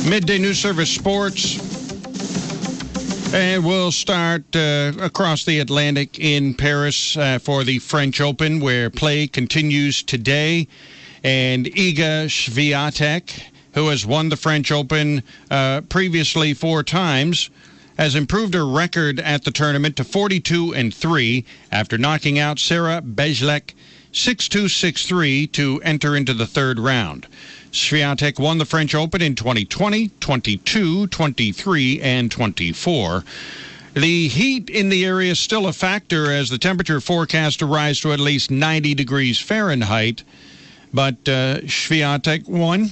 Midday News Service Sports. And we'll start across the Atlantic in Paris for the French Open, where play continues today. And Iga Swiatek, who has won the French Open previously 4 times, has improved her record at the tournament to 42-3 after knocking out Sarah Bejlek 6-2, 6-3 to enter into the third round. Swiatek won the French Open in 2020, 22, 23, and 24. The heat in the area is still a factor as the temperature forecast to rise to at least 90 degrees Fahrenheit. But Swiatek won.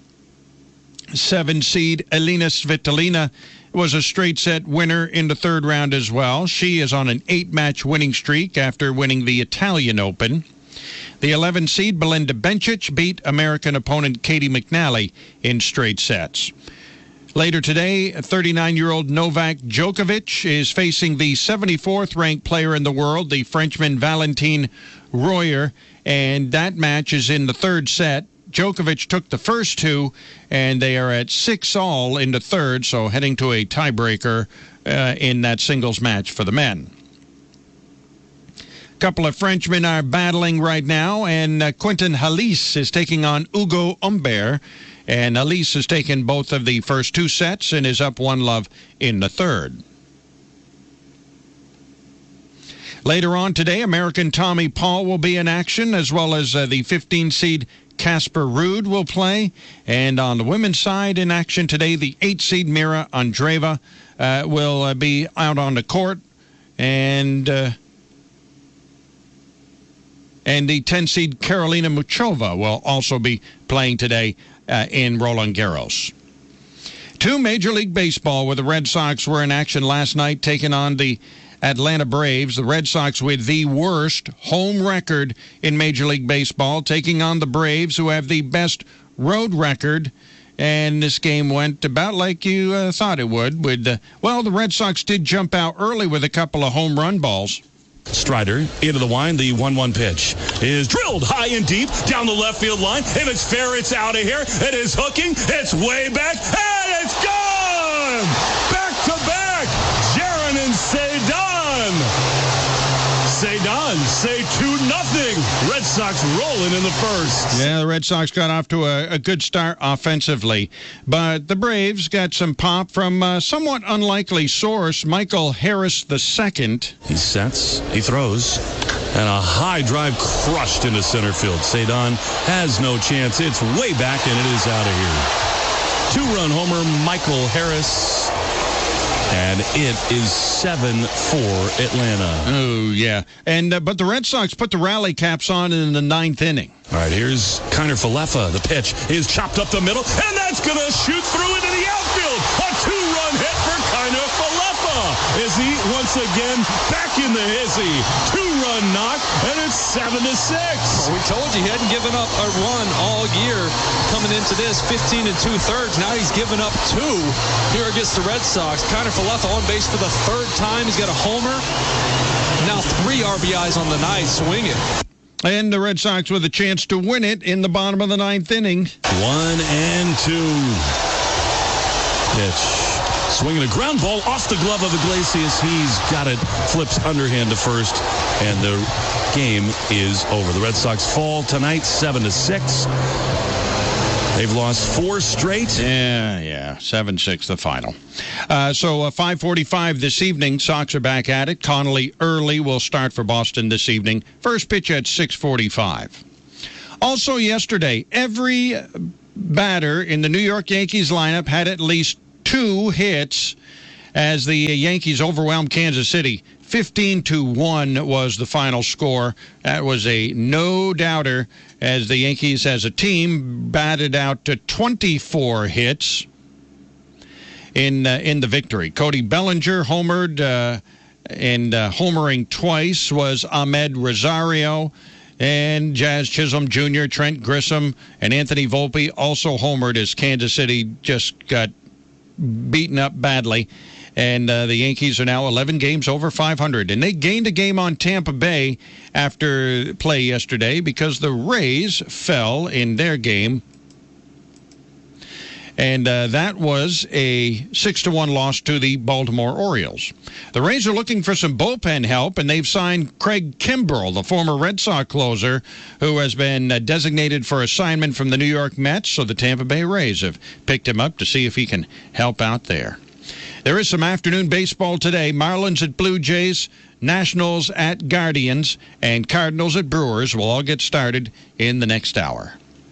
7-seed Elina Svitolina was a straight-set winner in the third round as well. She is on an 8-match winning streak after winning the Italian Open. The 11-seed Belinda Bencic beat American opponent Katie McNally in straight sets. Later today, 39-year-old Novak Djokovic is facing the 74th-ranked player in the world, the Frenchman Valentin Royer, and that match is in the third set. Djokovic took the first 2, and they are at 6-all in the third, so heading to a tiebreaker in that singles match for the men. A couple of Frenchmen are battling right now, and Quentin Halys is taking on Ugo Humbert, and Halys has taken both of the first 2 sets and is up 1-love in the third. Later on today, American Tommy Paul will be in action, as well as the 15-seed Casper Ruud will play. And on the women's side in action today, the 8-seed Mira Andreeva will be out on the court. And the 10-seed Karolina Muchova will also be playing today in Roland Garros. 2 Major League Baseball, where the Red Sox were in action last night, taking on the Atlanta Braves. The Red Sox with the worst home record in Major League Baseball, taking on the Braves, who have the best road record. And this game went about like you thought it would. With the Red Sox did jump out early with a couple of home run balls. Strider into the wind. The 1-1 pitch is drilled high and deep down the left field line. If it's fair, it's out of here. It is hooking. It's way back. And it's gone! Back to back. Jaron and Cedon. Cedon say 2-0. Red Sox rolling in the first. Yeah, the Red Sox got off to a good start offensively. But the Braves got some pop from a somewhat unlikely source, Michael Harris II. He sets, he throws, and a high drive crushed into center field. Cedon has no chance. It's way back, and it is out of here. 2-run homer, Michael Harris. And it is 7-4 Atlanta. Oh, yeah. And but the Red Sox put the rally caps on in the 9th inning. All right, here's Kiner Falefa. The pitch is chopped up the middle, and that's going to shoot through into the outfield. A 2-run hit for Kiner Falefa. Izzy once again back in the hizzy. 2-run knock, and it's 7-6. Well, we told you he hadn't given up a run all year coming into this. 15 2/3. Now he's given up 2 here against the Red Sox. Kiner Falefa on base for the 3rd time. He's got a homer. Now 3 RBIs on the night. Swing it. And the Red Sox with a chance to win it in the bottom of the 9th inning. 1-2. Pitch. Swinging a ground ball off the glove of Iglesias. He's got it. Flips underhand to first. And the game is over. The Red Sox fall tonight 7-6. They've lost 4 straight. Yeah. 7-6 the final. So 5:45 this evening. Sox are back at it. Connolly early will start for Boston this evening. First pitch at 6:45. Also yesterday, every batter in the New York Yankees lineup had at least 2 hits as the Yankees overwhelmed Kansas City. 15-1 was the final score. That was a no-doubter as the Yankees as a team batted out to 24 hits in the victory. Cody Bellinger homered, and homering twice was Ahmed Rosario. And Jazz Chisholm Jr., Trent Grisham, and Anthony Volpe also homered as Kansas City just got beaten up badly. And the Yankees are now 11 games over 500. And they gained a game on Tampa Bay after play yesterday because the Rays fell in their game. And that was a 6-1 loss to the Baltimore Orioles. The Rays are looking for some bullpen help, and they've signed Craig Kimbrell, the former Red Sox closer, who has been designated for assignment from the New York Mets. So the Tampa Bay Rays have picked him up to see if he can help out there. There is some afternoon baseball today. Marlins at Blue Jays, Nationals at Guardians, and Cardinals at Brewers will all get started in the next hour.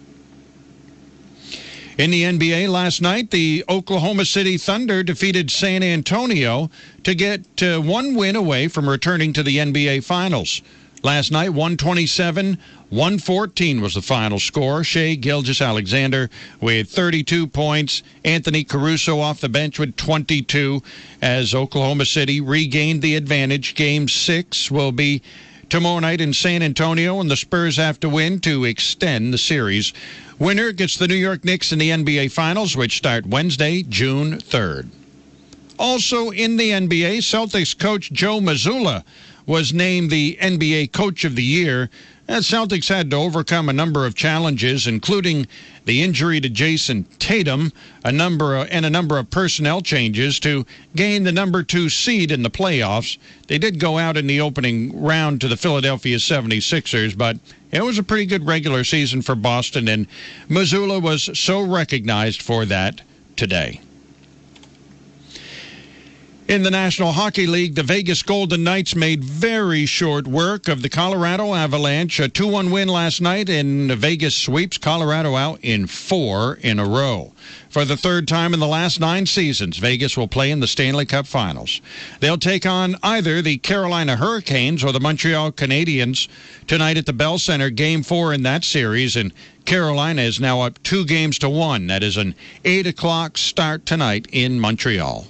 In the NBA last night, the Oklahoma City Thunder defeated San Antonio to get one win away from returning to the NBA Finals. Last night, 127-114 was the final score. Shai Gilgeous-Alexander with 32 points. Anthony Caruso off the bench with 22 as Oklahoma City regained the advantage. Game 6 will be tomorrow night in San Antonio, and the Spurs have to win to extend the series. Winner gets the New York Knicks in the NBA Finals, which start Wednesday, June 3rd. Also in the NBA, Celtics coach Joe Mazzulla was named the NBA Coach of the Year. As Celtics had to overcome a number of challenges, including the injury to Jason Tatum, a number of personnel changes to gain the number 2 seed in the playoffs. They did go out in the opening round to the Philadelphia 76ers, but it was a pretty good regular season for Boston, and Mazzulla was so recognized for that today. In the National Hockey League, the Vegas Golden Knights made very short work of the Colorado Avalanche. A 2-1 win last night, and Vegas sweeps Colorado out in 4 in a row. For the third time in the last 9 seasons, Vegas will play in the Stanley Cup Finals. They'll take on either the Carolina Hurricanes or the Montreal Canadiens tonight at the Bell Center, Game 4 in that series, and Carolina is now up 2-1. That is an 8 o'clock start tonight in Montreal.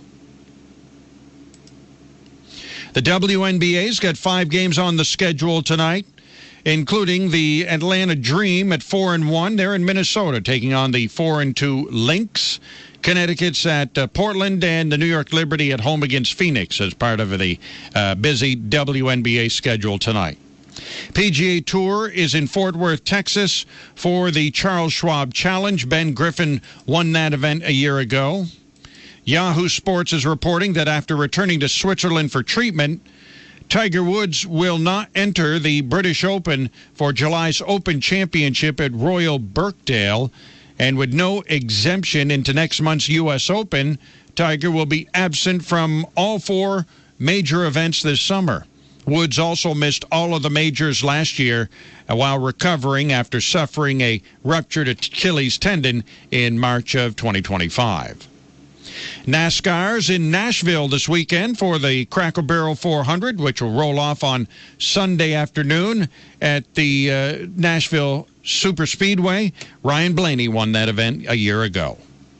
The WNBA's got 5 games on the schedule tonight, including the Atlanta Dream at 4-1. They're in Minnesota, taking on the 4-2 Lynx. Connecticut's at Portland, and the New York Liberty at home against Phoenix as part of the busy WNBA schedule tonight. PGA Tour is in Fort Worth, Texas for the Charles Schwab Challenge. Ben Griffin won that event a year ago. Yahoo Sports is reporting that after returning to Switzerland for treatment, Tiger Woods will not enter the British Open for July's Open Championship at Royal Birkdale, and with no exemption into next month's U.S. Open, Tiger will be absent from all 4 major events this summer. Woods also missed all of the majors last year while recovering after suffering a ruptured Achilles tendon in March of 2025. NASCAR's in Nashville this weekend for the Cracker Barrel 400, which will roll off on Sunday afternoon at the Nashville Super Speedway. Ryan Blaney won that event a year ago.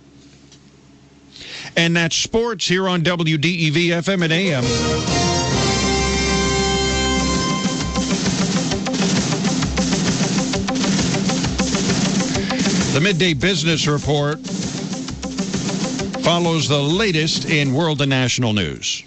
And that's sports here on WDEV FM and AM. The Midday Business Report follows the latest in world and national news.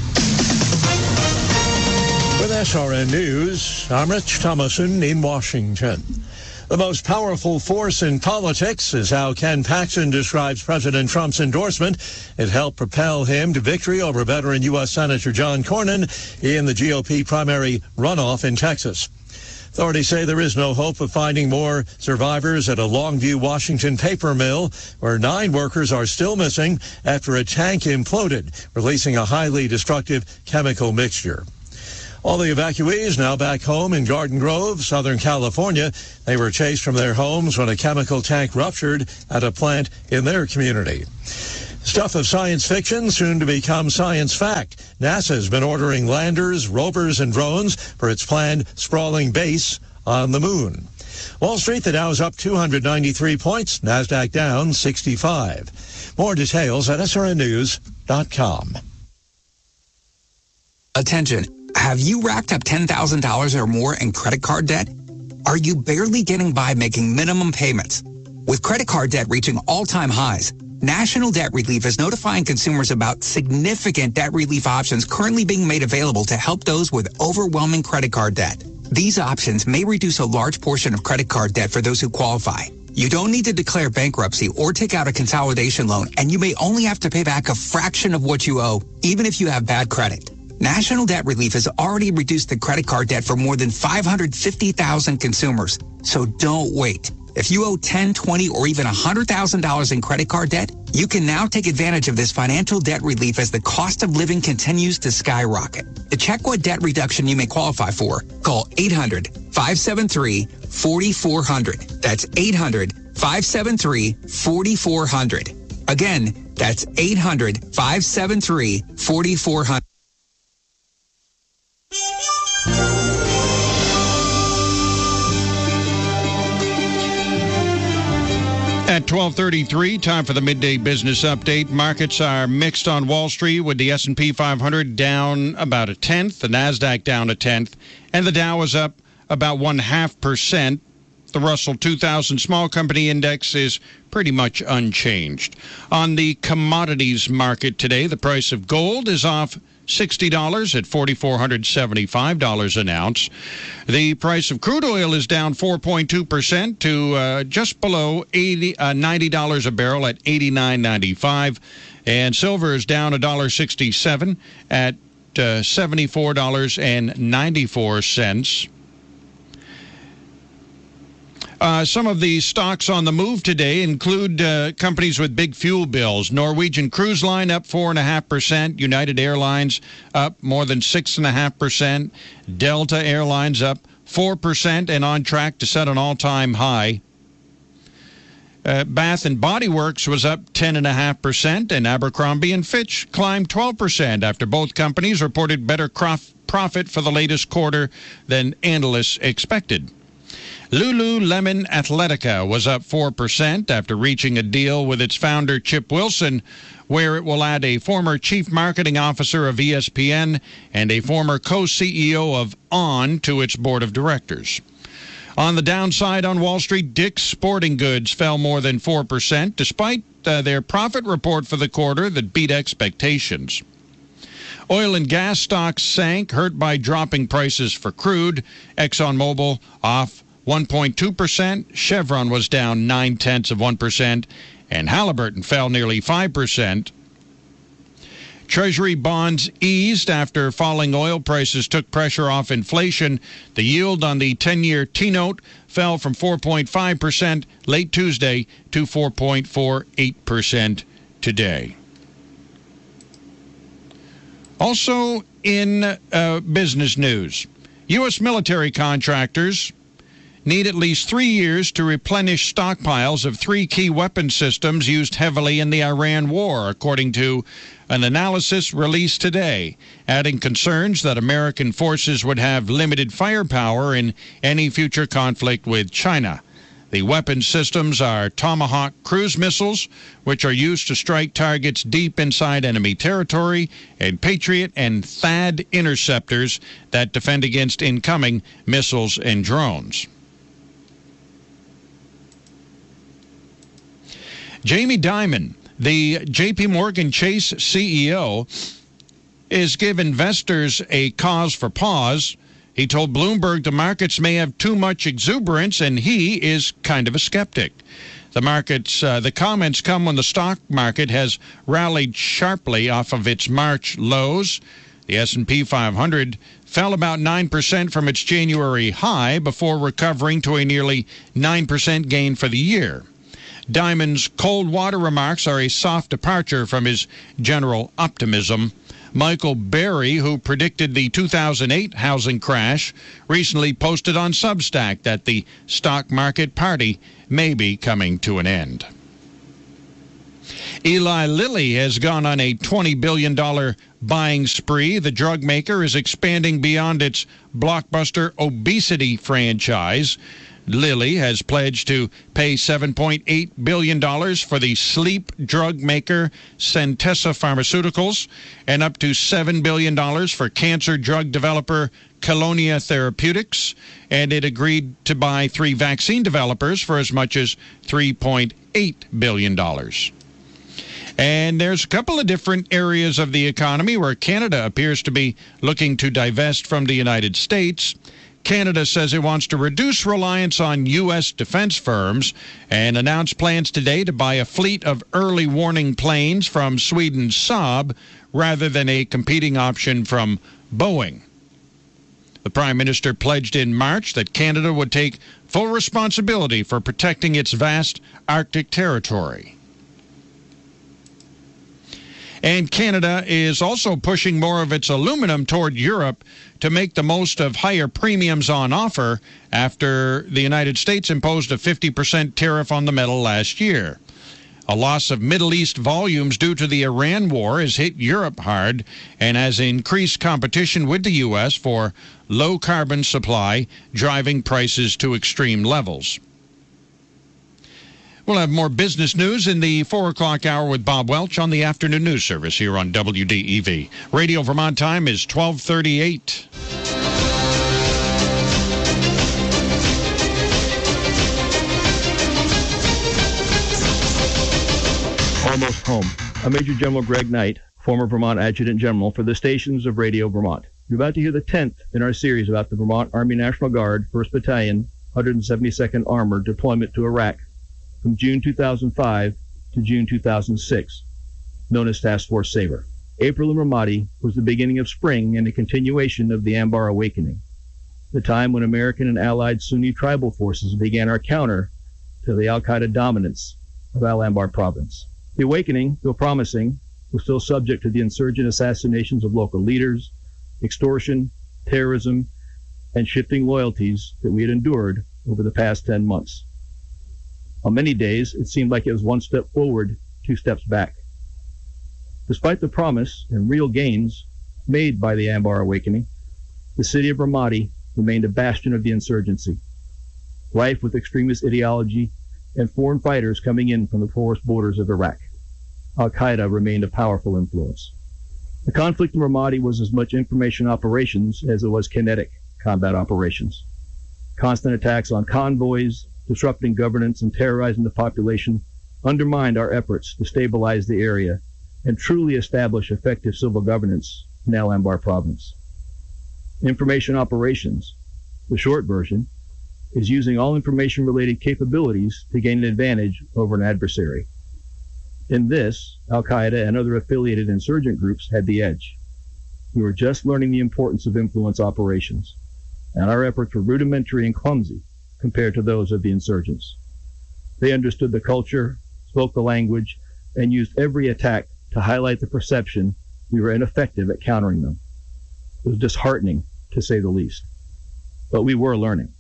With SRN News, I'm Rich Thomason in Washington. The most powerful force in politics is how Ken Paxton describes President Trump's endorsement. It helped propel him to victory over veteran U.S. Senator John Cornyn in the GOP primary runoff in Texas. Authorities say there is no hope of finding more survivors at a Longview, Washington paper mill, where 9 workers are still missing after a tank imploded, releasing a highly destructive chemical mixture. All the evacuees now back home in Garden Grove, Southern California. They were chased from their homes when a chemical tank ruptured at a plant in their community. Stuff of science fiction soon to become science fact. NASA's been ordering landers, rovers, and drones for its planned sprawling base on the moon. Wall Street, the Dow's up 293 points, NASDAQ down 65. More details at srnnews.com. Attention. Have you racked up $10,000 or more in credit card debt? Are you barely getting by making minimum payments? With credit card debt reaching all-time highs, National Debt Relief is notifying consumers about significant debt relief options currently being made available to help those with overwhelming credit card debt. These options may reduce a large portion of credit card debt for those who qualify. You don't need to declare bankruptcy or take out a consolidation loan, and you may only have to pay back a fraction of what you owe, even if you have bad credit. National Debt Relief has already reduced the credit card debt for more than 550,000 consumers. So don't wait. If you owe $10, $20, or even $100,000 in credit card debt, you can now take advantage of this financial debt relief as the cost of living continues to skyrocket. To check what debt reduction you may qualify for, call 800-573-4400. That's 800-573-4400. Again, that's 800-573-4400. At 12:33, time for the midday business update. Markets are mixed on Wall Street, with the S&P 500 down about 1/10, the Nasdaq down 1/10, and the Dow is up about 0.5%. The Russell 2000 Small Company Index is pretty much unchanged. On the commodities market today, the price of gold is off $60 at $4,475 an ounce. The price of crude oil is down 4.2% to just below $90 a barrel at $89.95. And silver is down $1.67 at $74.94. Some of the stocks on the move today include companies with big fuel bills. Norwegian Cruise Line up 4.5%. United Airlines up more than 6.5%. Delta Airlines up 4% and on track to set an all-time high. Bath & Body Works was up 10.5%, and Abercrombie & Fitch climbed 12% after both companies reported better profit for the latest quarter than analysts expected. Lululemon Athletica was up 4% after reaching a deal with its founder, Chip Wilson, where it will add a former chief marketing officer of ESPN and a former co-CEO of On to its board of directors. On the downside on Wall Street, Dick's Sporting Goods fell more than 4%, despite their profit report for the quarter that beat expectations. Oil and gas stocks sank, hurt by dropping prices for crude. ExxonMobil off 1.2%, Chevron was down 0.9%, and Halliburton fell nearly 5%. Treasury bonds eased after falling oil prices took pressure off inflation. The yield on the 10-year T-note fell from 4.5% late Tuesday to 4.48% today. Also in business news, U.S. military contractors need at least 3 years to replenish stockpiles of 3 key weapon systems used heavily in the Iran war, according to an analysis released today, adding concerns that American forces would have limited firepower in any future conflict with China. The weapon systems are Tomahawk cruise missiles, which are used to strike targets deep inside enemy territory, and Patriot and THAAD interceptors that defend against incoming missiles and drones. Jamie Dimon, the J.P. Morgan Chase CEO, is giving investors a cause for pause. He told Bloomberg the markets may have too much exuberance, and he is kind of a skeptic. The comments come when the stock market has rallied sharply off of its March lows. The S&P 500 fell about 9% from its January high before recovering to a nearly 9% gain for the year. Dimon's cold water remarks are a soft departure from his general optimism. Michael Berry, who predicted the 2008 housing crash, recently posted on Substack that the stock market party may be coming to an end. Eli Lilly has gone on a $20 billion buying spree. The drug maker is expanding beyond its blockbuster obesity franchise. Lilly has pledged to pay $7.8 billion for the sleep drug maker Centessa Pharmaceuticals and up to $7 billion for cancer drug developer Kelonia Therapeutics, and it agreed to buy 3 vaccine developers for as much as $3.8 billion. And there's a couple of different areas of the economy where Canada appears to be looking to divest from the United States. Canada says it wants to reduce reliance on U.S. defense firms and announced plans today to buy a fleet of early warning planes from Sweden's Saab rather than a competing option from Boeing. The Prime Minister pledged in March that Canada would take full responsibility for protecting its vast Arctic territory. And Canada is also pushing more of its aluminum toward Europe to make the most of higher premiums on offer after the United States imposed a 50% tariff on the metal last year. A loss of Middle East volumes due to the Iran war has hit Europe hard and has increased competition with the U.S. for low-carbon supply, driving prices to extreme levels. We'll have more business news in the 4 o'clock hour with Bob Welch on the afternoon news service here on WDEV. Radio Vermont time is 12:38. Almost home. I'm Major General Greg Knight, former Vermont Adjutant General for the stations of Radio Vermont. You're about to hear the 10th in our series about the Vermont Army National Guard, 1st Battalion, 172nd Armored deployment to Iraq from June 2005 to June 2006, known as Task Force Sabre. April in Ramadi was the beginning of spring and a continuation of the Anbar Awakening, the time when American and allied Sunni tribal forces began our counter to the al-Qaeda dominance of Al-Anbar province. The awakening, though promising, was still subject to the insurgent assassinations of local leaders, extortion, terrorism, and shifting loyalties that we had endured over the past 10 months. On many days, it seemed like it was one step forward, 2 steps back. Despite the promise and real gains made by the Anbar Awakening, the city of Ramadi remained a bastion of the insurgency, rife with extremist ideology and foreign fighters coming in from the porous borders of Iraq. Al-Qaeda remained a powerful influence. The conflict in Ramadi was as much information operations as it was kinetic combat operations. Constant attacks on convoys, disrupting governance and terrorizing the population undermined our efforts to stabilize the area and truly establish effective civil governance in Al-Anbar province. Information operations, the short version, is using all information-related capabilities to gain an advantage over an adversary. In this, Al-Qaeda and other affiliated insurgent groups had the edge. We were just learning the importance of influence operations, and our efforts were rudimentary and clumsy compared to those of the insurgents. They understood the culture, spoke the language, and used every attack to highlight the perception we were ineffective at countering them. It was disheartening, to say the least. But we were learning.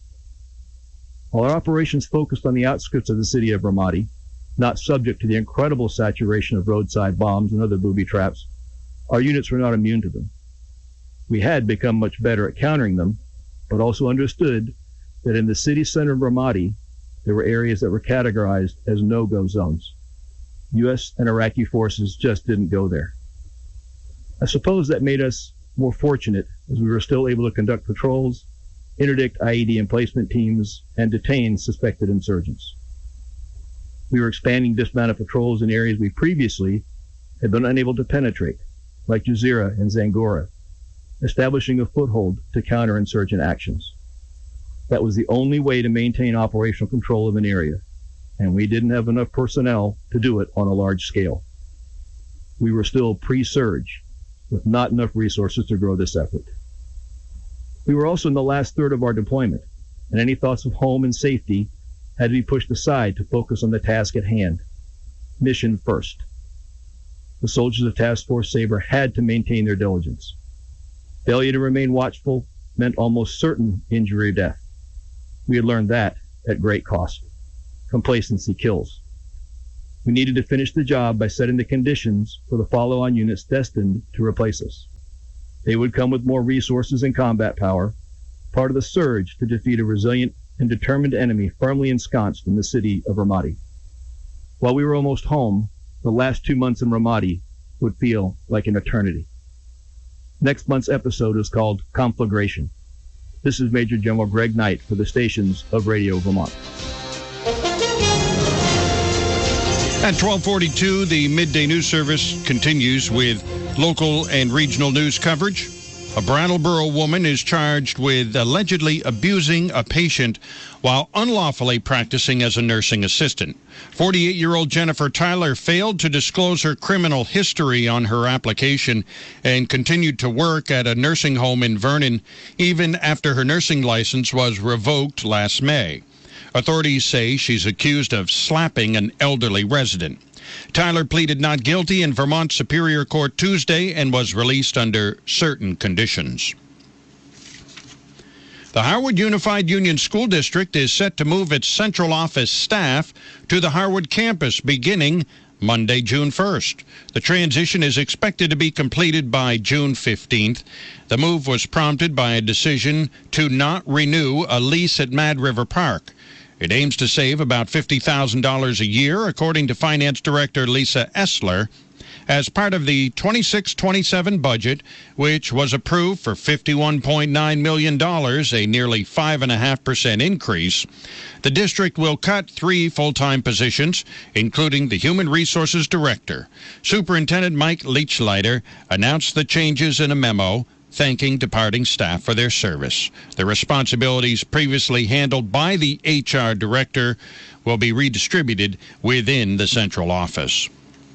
While our operations focused on the outskirts of the city of Ramadi, not subject to the incredible saturation of roadside bombs and other booby traps, our units were not immune to them. We had become much better at countering them, but also understood that in the city center of Ramadi, there were areas that were categorized as no-go zones. U.S. and Iraqi forces just didn't go there. I suppose that made us more fortunate as we were still able to conduct patrols, interdict IED emplacement teams, and detain suspected insurgents. We were expanding dismounted patrols in areas we previously had been unable to penetrate, like Jazeera and Zangora, establishing a foothold to counter insurgent actions. That was the only way to maintain operational control of an area, and we didn't have enough personnel to do it on a large scale. We were still pre-surge, with not enough resources to grow this effort. We were also in the last third of our deployment, and any thoughts of home and safety had to be pushed aside to focus on the task at hand. Mission first. The soldiers of Task Force Sabre had to maintain their diligence. Failure to remain watchful meant almost certain injury or death. We had learned that at great cost. Complacency kills. We needed to finish the job by setting the conditions for the follow-on units destined to replace us. They would come with more resources and combat power, part of the surge to defeat a resilient and determined enemy firmly ensconced in the city of Ramadi. While we were almost home, the last 2 months in Ramadi would feel like an eternity. Next month's episode is called Conflagration. This is Major General Greg Knight for the stations of Radio Vermont. At 12:42, the midday news service continues with local and regional news coverage. A Brattleboro woman is charged with allegedly abusing a patient while unlawfully practicing as a nursing assistant. 48-year-old Jennifer Tyler failed to disclose her criminal history on her application and continued to work at a nursing home in Vernon even after her nursing license was revoked last May. Authorities say she's accused of slapping an elderly resident. Tyler pleaded not guilty in Vermont Superior Court Tuesday and was released under certain conditions. The Harwood Unified Union School District is set to move its central office staff to the Harwood campus beginning Monday, June 1st. The transition is expected to be completed by June 15th. The move was prompted by a decision to not renew a lease at Mad River Park. It aims to save about $50,000 a year, according to Finance Director Lisa Essler, as part of the 26-27 budget, which was approved for $51.9 million, a nearly 5.5% increase. The district will cut 3 full-time positions, including the Human Resources Director. Superintendent Mike Leachlighter announced the changes in a memo, thanking departing staff for their service. The responsibilities previously handled by the HR director will be redistributed within the central office.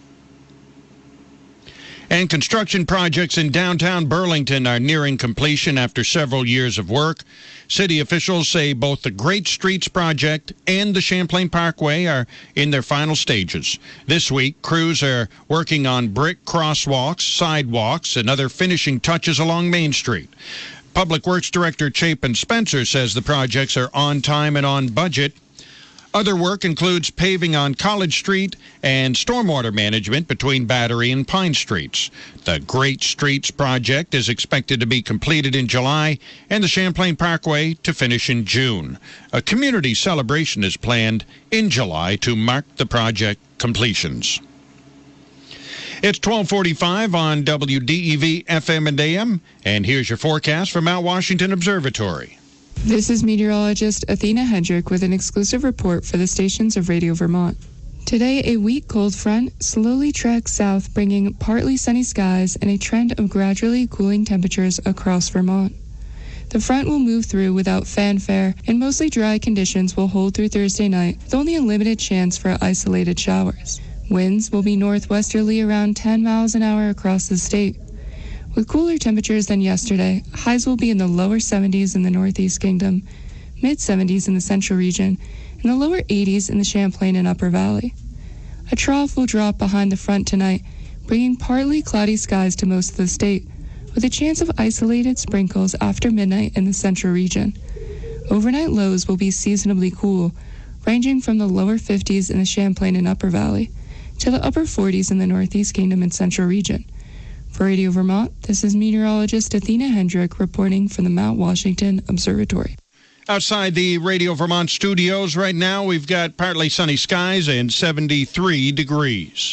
And construction projects in downtown Burlington are nearing completion after several years of work. City officials say both the Great Streets project and the Champlain Parkway are in their final stages. This week, crews are working on brick crosswalks, sidewalks, and other finishing touches along Main Street. Public Works Director Chapin Spencer says the projects are on time and on budget. Other work includes paving on College Street and stormwater management between Battery and Pine Streets. The Great Streets project is expected to be completed in July and the Champlain Parkway to finish in June. A community celebration is planned in July to mark the project completions. It's 12:45 on WDEV FM and AM, and here's your forecast from Mount Washington Observatory. This is meteorologist Athena Hendrick with an exclusive report for the stations of Radio Vermont. Today, a weak cold front slowly tracks south, bringing partly sunny skies and a trend of gradually cooling temperatures across Vermont. The front will move through without fanfare, and mostly dry conditions will hold through Thursday night, with only a limited chance for isolated showers. Winds will be northwesterly around 10 miles an hour across the state. With cooler temperatures than yesterday, highs will be in the lower 70s in the Northeast Kingdom, mid-70s in the Central Region, and the lower 80s in the Champlain and Upper Valley. A trough will drop behind the front tonight, bringing partly cloudy skies to most of the state, with a chance of isolated sprinkles after midnight in the Central Region. Overnight lows will be seasonably cool, ranging from the lower 50s in the Champlain and Upper Valley to the upper 40s in the Northeast Kingdom and Central Region. For Radio Vermont, this is meteorologist Athena Hendrick reporting from the Mount Washington Observatory. Outside the Radio Vermont studios right now, we've got partly sunny skies and 73 degrees.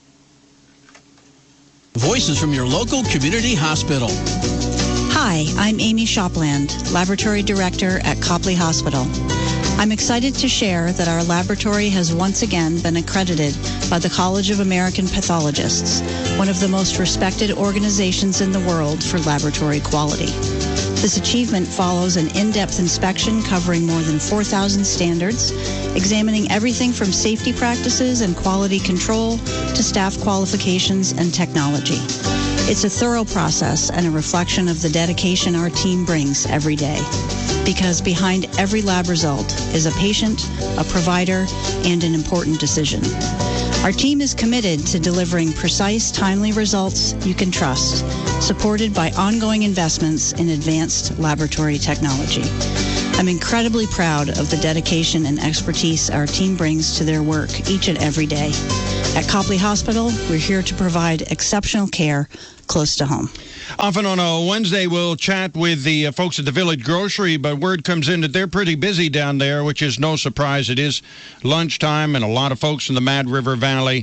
Voices from your local community hospital. Hi, I'm Amy Shopland, Laboratory Director at Copley Hospital. I'm excited to share that our laboratory has once again been accredited by the College of American Pathologists, one of the most respected organizations in the world for laboratory quality. This achievement follows an in-depth inspection covering more than 4,000 standards, examining everything from safety practices and quality control to staff qualifications and technology. It's a thorough process and a reflection of the dedication our team brings every day. Because behind every lab result is a patient, a provider, and an important decision. Our team is committed to delivering precise, timely results you can trust, supported by ongoing investments in advanced laboratory technology. I'm incredibly proud of the dedication and expertise our team brings to their work each and every day. At Copley Hospital, we're here to provide exceptional care close to home. Often on a Wednesday, we'll chat with the folks at the Village Grocery, but word comes in that they're pretty busy down there, which is no surprise. It is lunchtime, and a lot of folks in the Mad River Valley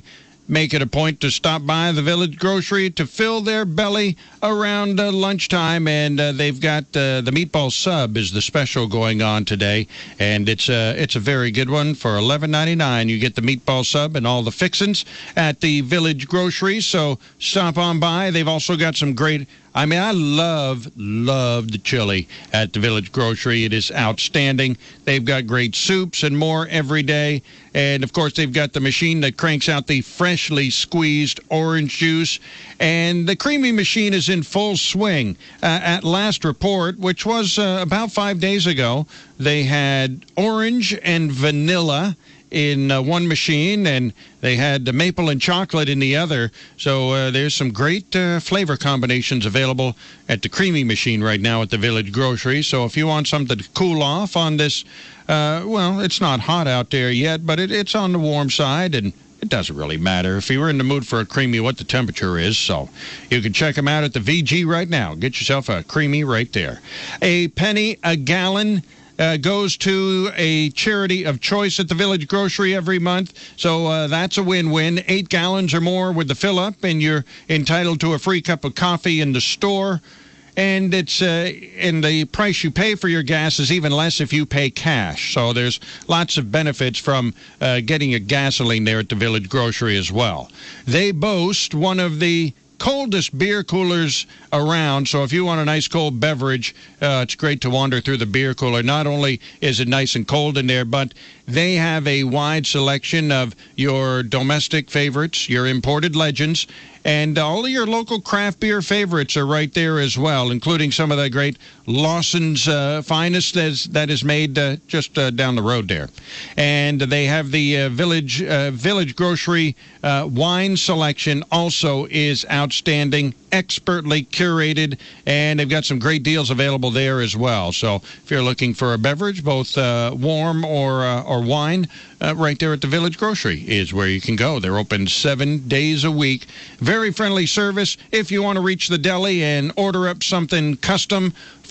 make it a point to stop by the Village Grocery to fill their belly around lunchtime, and they've got the meatball sub is the special going on today, and it's a very good one. For $11.99, you get the meatball sub and all the fixins at the Village Grocery, so stop on by. They've also got some great, I love the chili at the Village Grocery. It is outstanding. They've got great soups and more every day. And, of course, they've got the machine that cranks out the freshly squeezed orange juice. And the creamy machine is in full swing. At last report, which was about 5 days ago, they had orange and vanilla in one machine, and they had maple and chocolate in the other. So there's some great flavor combinations available at the creamy machine right now at the Village Grocery. So if you want something to cool off on this, well, it's not hot out there yet, but it's on the warm side, and it doesn't really matter if you were in the mood for a creamy what the temperature is. So you can check them out at the VG right now. Get yourself a creamy right there. A penny a gallon goes to a charity of choice at the Village Grocery every month. So that's a win-win. 8 gallons or more with the fill-up, and you're entitled to a free cup of coffee in the store. And it's and the price you pay for your gas is even less if you pay cash. So there's lots of benefits from getting a gasoline there at the Village Grocery as well. They boast one of the coldest beer coolers around, so if you want a nice cold beverage, it's great to wander through the beer cooler. Not only is it nice and cold in there, but they have a wide selection of your domestic favorites, your imported legends, and all of your local craft beer favorites are right there as well, including some of the great Lawson's Finest that is made just down the road there. And they have the Village Grocery wine selection also is outstanding, expertly curated, and they've got some great deals available there as well. So if you're looking for a beverage, both warm or wine, right there at the Village Grocery is where you can go. They're open 7 days a week. Very friendly service. If you want to reach the deli and order up something custom,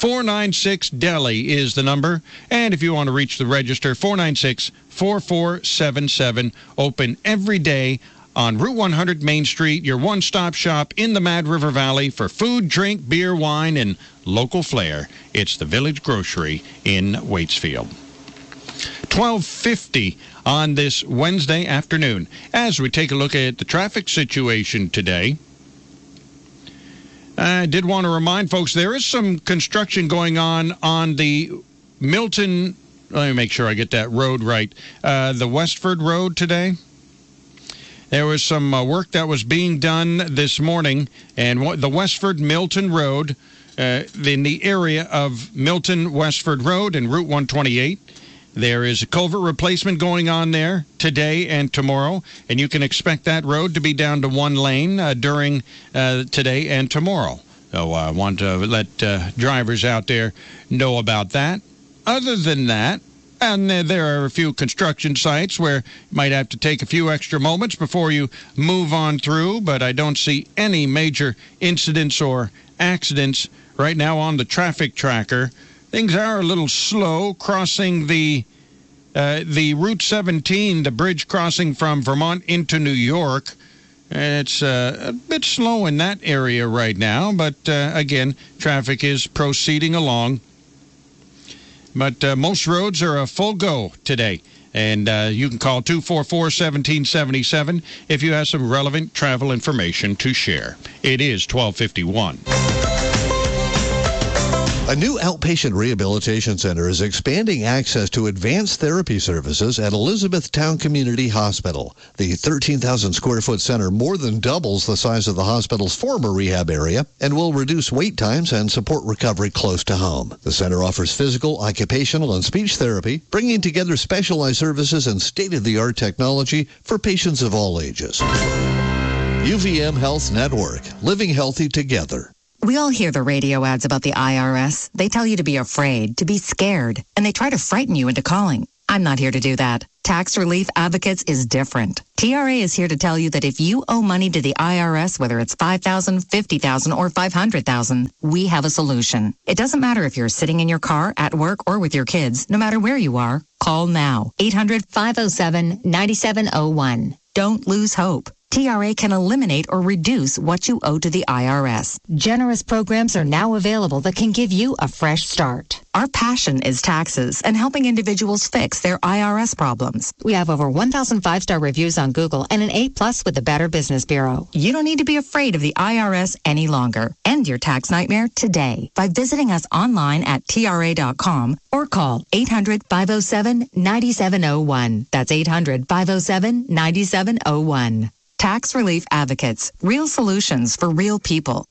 496 Deli is the number. And if you want to reach the register, 496-4477. Open every day on Route 100 Main Street, your one-stop shop in the Mad River Valley for food, drink, beer, wine, and local flair. It's the Village Grocery in Waitsfield. 12:50 on this Wednesday afternoon. As we take a look at the traffic situation today, I did want to remind folks there is some construction going on the Milton, let me make sure I get that road right, the Westford Road today. There was some work that was being done this morning, and the Westford-Milton Road, in the area of Milton-Westford Road and Route 128, there is a culvert replacement going on there today and tomorrow, and you can expect that road to be down to one lane during today and tomorrow. So I want to let drivers out there know about that. Other than that, and there are a few construction sites where you might have to take a few extra moments before you move on through, but I don't see any major incidents or accidents right now on the traffic tracker. Things are a little slow crossing the Route 17, the bridge crossing from Vermont into New York. It's a bit slow in that area right now, but again, traffic is proceeding along. But most roads are a full go today. And you can call 244-1777 if you have some relevant travel information to share. It is 12:51. A new outpatient rehabilitation center is expanding access to advanced therapy services at Elizabethtown Community Hospital. The 13,000 square foot center more than doubles the size of the hospital's former rehab area and will reduce wait times and support recovery close to home. The center offers physical, occupational, and speech therapy, bringing together specialized services and state-of-the-art technology for patients of all ages. UVM Health Network, living healthy together. We all hear the radio ads about the IRS. They tell you to be afraid, to be scared, and they try to frighten you into calling. I'm not here to do that. Tax Relief Advocates is different. TRA is here to tell you that if you owe money to the IRS, whether it's $5,000, $50,000, or $500,000, we have a solution. It doesn't matter if you're sitting in your car, at work, or with your kids. No matter where you are, call now. 800-507-9701. Don't lose hope. TRA can eliminate or reduce what you owe to the IRS. Generous programs are now available that can give you a fresh start. Our passion is taxes and helping individuals fix their IRS problems. We have over 1,000 5-star reviews on Google and an A+ with the Better Business Bureau. You don't need to be afraid of the IRS any longer. End your tax nightmare today by visiting us online at TRA.com or call 800-507-9701. That's 800-507-9701. Tax Relief Advocates. Real solutions for real people.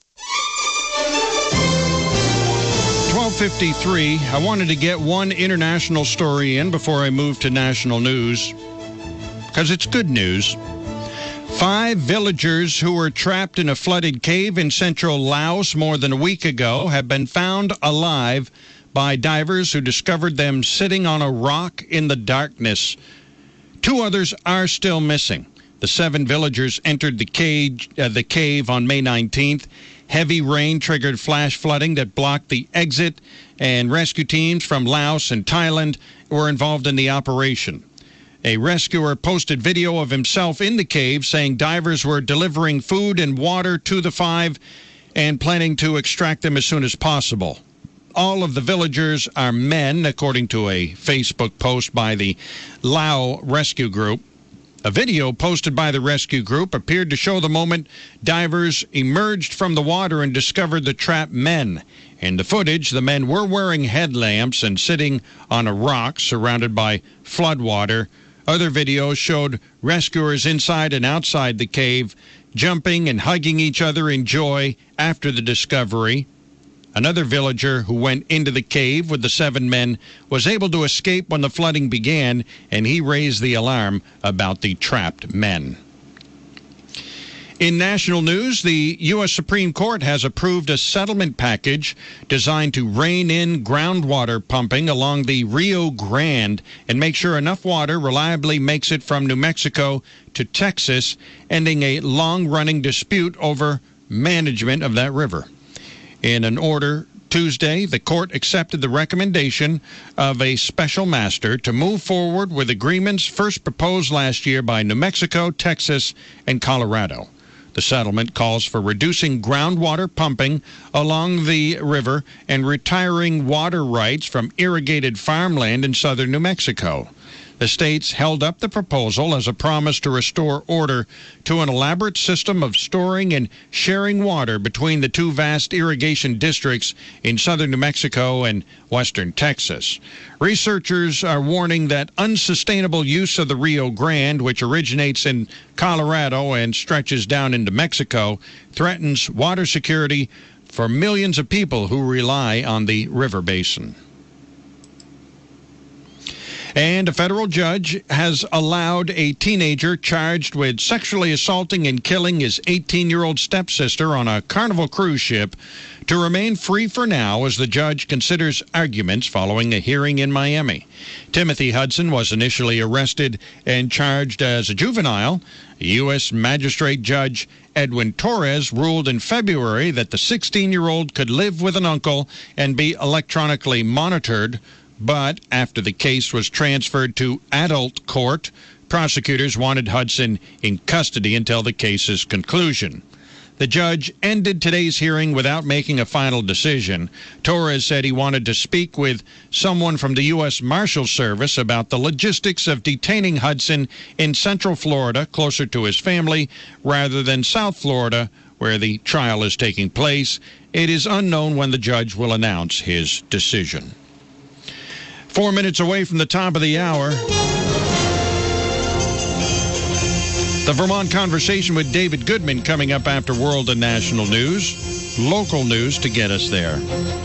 12:53. I wanted to get one international story in before I move to national news, because it's good news. 5 villagers who were trapped in a flooded cave in central Laos more than a week ago have been found alive by divers who discovered them sitting on a rock in the darkness. 2 others are still missing. The 7 villagers entered the cave on May 19th. Heavy rain triggered flash flooding that blocked the exit, and rescue teams from Laos and Thailand were involved in the operation. A rescuer posted video of himself in the cave saying divers were delivering food and water to the 5 and planning to extract them as soon as possible. All of the villagers are men, according to a Facebook post by the Lao Rescue Group. A video posted by the rescue group appeared to show the moment divers emerged from the water and discovered the trapped men. In the footage, the men were wearing headlamps and sitting on a rock surrounded by floodwater. Other videos showed rescuers inside and outside the cave, jumping and hugging each other in joy after the discovery. Another villager who went into the cave with the 7 men was able to escape when the flooding began, and he raised the alarm about the trapped men. In national news, the U.S. Supreme Court has approved a settlement package designed to rein in groundwater pumping along the Rio Grande and make sure enough water reliably makes it from New Mexico to Texas, ending a long-running dispute over management of that river. In an order Tuesday, the court accepted the recommendation of a special master to move forward with agreements first proposed last year by New Mexico, Texas, and Colorado. The settlement calls for reducing groundwater pumping along the river and retiring water rights from irrigated farmland in southern New Mexico. The states held up the proposal as a promise to restore order to an elaborate system of storing and sharing water between the 2 vast irrigation districts in southern New Mexico and western Texas. Researchers are warning that unsustainable use of the Rio Grande, which originates in Colorado and stretches down into Mexico, threatens water security for millions of people who rely on the river basin. And a federal judge has allowed a teenager charged with sexually assaulting and killing his 18-year-old stepsister on a Carnival cruise ship to remain free for now as the judge considers arguments following a hearing in Miami. Timothy Hudson was initially arrested and charged as a juvenile. U.S. Magistrate Judge Edwin Torres ruled in February that the 16-year-old could live with an uncle and be electronically monitored. But after the case was transferred to adult court, prosecutors wanted Hudson in custody until the case's conclusion. The judge ended today's hearing without making a final decision. Torres said he wanted to speak with someone from the U.S. Marshal Service about the logistics of detaining Hudson in Central Florida, closer to his family, rather than South Florida, where the trial is taking place. It is unknown when the judge will announce his decision. 4 minutes away from the top of the hour, the Vermont Conversation with David Goodman coming up after world and national news. Local news to get us there.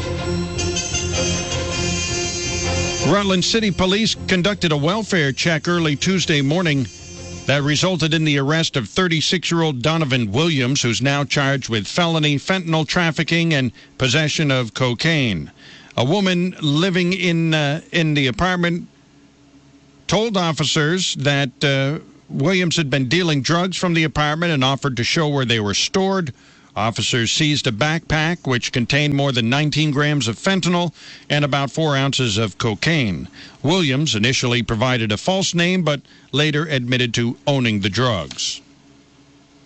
Rutland City Police conducted a welfare check early Tuesday morning that resulted in the arrest of 36-year-old Donovan Williams, who's now charged with felony fentanyl trafficking and possession of cocaine. A woman living in the apartment told officers that Williams had been dealing drugs from the apartment and offered to show where they were stored. Officers seized a backpack which contained more than 19 grams of fentanyl and about 4 ounces of cocaine. Williams initially provided a false name but later admitted to owning the drugs.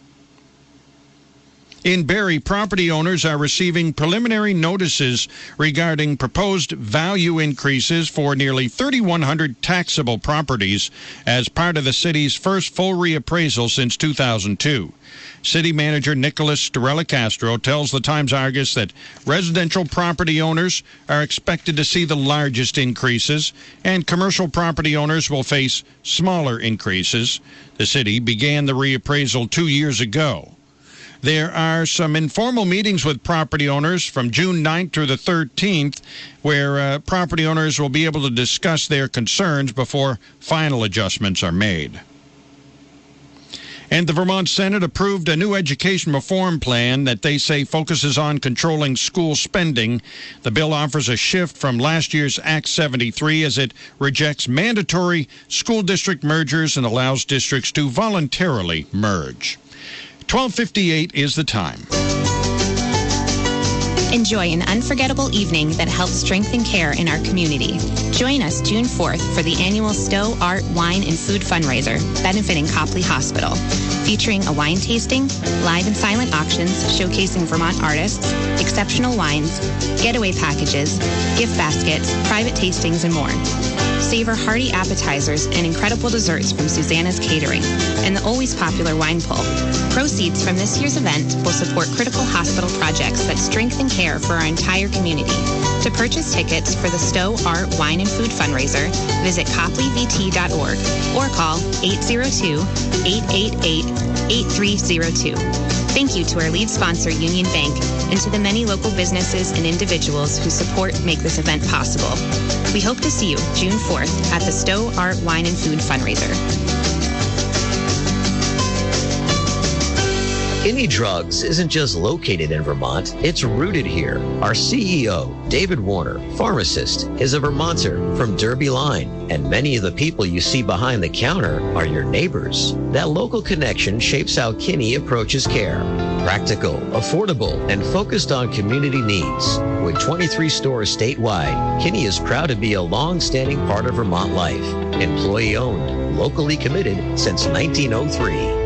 In Barrie, property owners are receiving preliminary notices regarding proposed value increases for nearly 3,100 taxable properties as part of the city's first full reappraisal since 2002. City Manager Nicholas Storella Castro tells the Times-Argus that residential property owners are expected to see the largest increases, and commercial property owners will face smaller increases. The city began the reappraisal 2 years ago. There are some informal meetings with property owners from June 9th through the 13th where property owners will be able to discuss their concerns before final adjustments are made. And the Vermont Senate approved a new education reform plan that they say focuses on controlling school spending. The bill offers a shift from last year's Act 73 as it rejects mandatory school district mergers and allows districts to voluntarily merge. 12:58 is the time. Enjoy an unforgettable evening that helps strengthen care in our community. Join us June 4th for the annual Stowe Art, Wine, and Food fundraiser benefiting Copley Hospital, featuring a wine tasting, live and silent auctions showcasing Vermont artists, exceptional wines, getaway packages, gift baskets, private tastings, and more. Savor hearty appetizers and incredible desserts from Susanna's Catering and the always popular wine pull. Proceeds from this year's event will support critical hospital projects that strengthen care for our entire community. To purchase tickets for the Stowe Art, Wine, and Food fundraiser, visit copleyvt.org or call 802-888-8302. Thank you to our lead sponsor, Union Bank, and to the many local businesses and individuals whose support make this event possible. We hope to see you June 4th at the Stowe Art, Wine, and Food fundraiser. Kinney Drugs isn't just located in Vermont, it's rooted here. Our CEO, David Warner, pharmacist, is a Vermonter from Derby Line, and many of the people you see behind the counter are your neighbors. That local connection shapes how Kinney approaches care. Practical, affordable, and focused on community needs. With 23 stores statewide, Kinney is proud to be a long-standing part of Vermont life. Employee-owned, locally committed since 1903.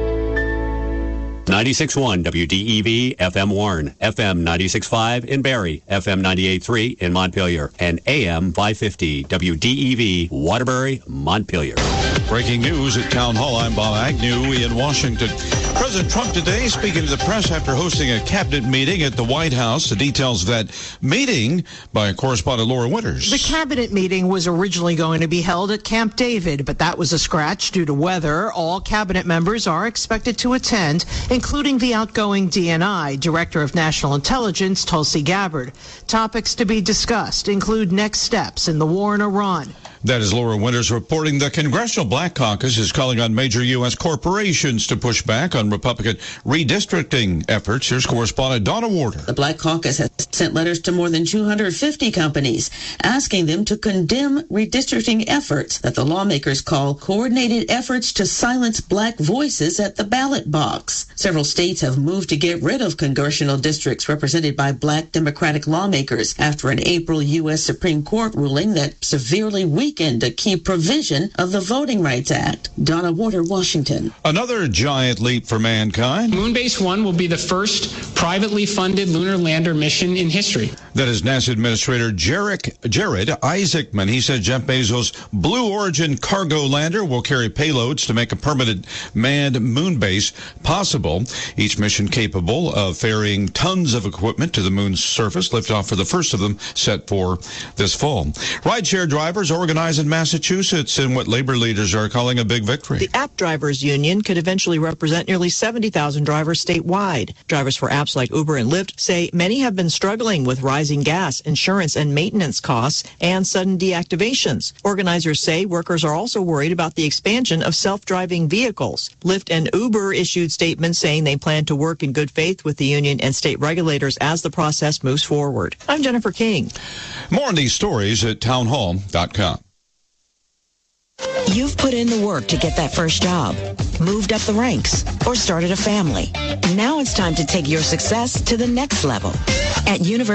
96.1 WDEV FM Warren, FM 96.5 in Barrie, FM 98.3 in Montpelier, and AM 550 WDEV Waterbury, Montpelier. Breaking news at Town Hall. I'm Bob Agnew in Washington. President Trump today speaking to the press after hosting a cabinet meeting at the White House. The details of that meeting by correspondent Laura Winters. The cabinet meeting was originally going to be held at Camp David, but that was a scratch due to weather. All cabinet members are expected to attend, including the outgoing DNI, Director of National Intelligence, Tulsi Gabbard. Topics to be discussed include next steps in the war in Iran. That is Laura Winters reporting. The Congressional Black Caucus is calling on major U.S. corporations to push back on Republican redistricting efforts. Here's correspondent Donna Warder. The Black Caucus has sent letters to more than 250 companies asking them to condemn redistricting efforts that the lawmakers call coordinated efforts to silence black voices at the ballot box. Several states have moved to get rid of congressional districts represented by black Democratic lawmakers after an April U.S. Supreme Court ruling that severely weakened a key provision of the Voting Rights Act. Donna Warder, Washington. Another giant leap for mankind. Moonbase 1 will be the first privately funded lunar lander mission in history. That is NASA Administrator Jared Isaacman. He said Jeff Bezos' Blue Origin cargo lander will carry payloads to make a permanent manned moon base possible. Each mission capable of ferrying tons of equipment to the moon's surface. Liftoff for the first of them set for this fall. Rideshare drivers organized in Massachusetts in what labor leaders are calling a big victory. The App Drivers Union could eventually represent nearly 70,000 drivers statewide. Drivers for apps like Uber and Lyft say many have been struggling with rising gas, insurance, and maintenance costs and sudden deactivations. Organizers say workers are also worried about the expansion of self-driving vehicles. Lyft and Uber issued statements saying they plan to work in good faith with the union and state regulators as the process moves forward. I'm Jennifer King. More on these stories at townhall.com. You've put in the work to get that first job, moved up the ranks, or started a family. Now it's time to take your success to the next level. At University